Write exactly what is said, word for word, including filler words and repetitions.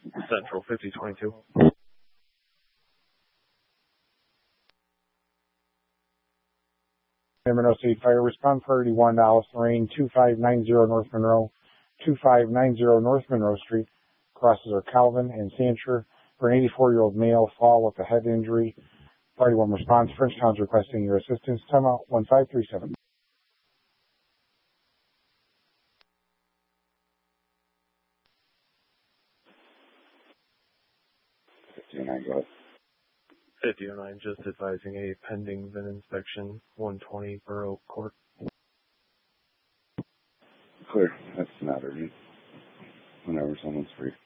Central fifty twenty-two. Monroe State Fire Response Priority one, Alice Lorraine, two five nine zero North Monroe, two five nine zero North Monroe Street. Crosses are Calvin and Sancher for an eighty-four-year-old male fall with a head injury. Party one response. Frenchtown's requesting your assistance. Timeout one five three seven. fifty-nine, go ahead. fifty oh nine, just advising a pending V I N inspection, one twenty Borough Court. Clear. That's not urgent. Whenever someone's free.